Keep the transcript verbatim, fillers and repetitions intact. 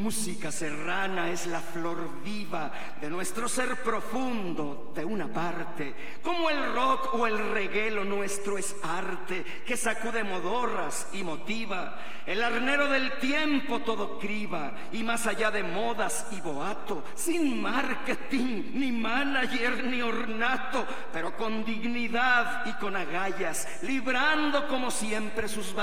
música serrana es la flor viva de nuestro ser profundo, de una parte. Como el rock o el reggae, lo nuestro es arte que sacude modorras y motiva. El arnero del tiempo todo criba, y más allá de modas y boato, sin marketing, ni manager, ni ornato, pero con dignidad y con agallas, librando como siempre sus